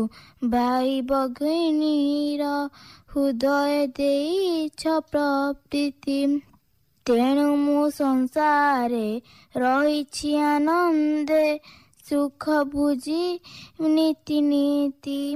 ଭାଇ ଭଗିନୀର ହୃଦୟ ଦେଇଛ ପ୍ରପ୍ରୀତି। ତେଣୁ ମୁଁ ସଂସାରେ ରହିଛି ଆନନ୍ଦେ ସୁଖ ବୁଝି ନୀତି ନୀତି।